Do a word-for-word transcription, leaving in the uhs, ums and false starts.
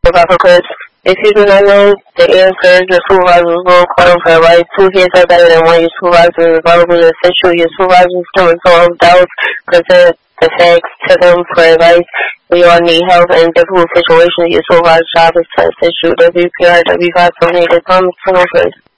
Because if you do not know the answers, your supervisors will qualify, right? Two hits are better than one. Your supervisor is available to assist you. Your supervisors can resolve doubts, present the facts to them for advice. We all need help in difficult situations. Your supervisor's job is to assist you. W P R W five seven eight is on the first.